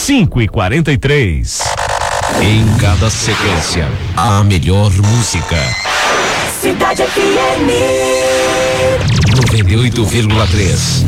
5h43. Em cada sequência, a melhor música. Cidade FM 98,3.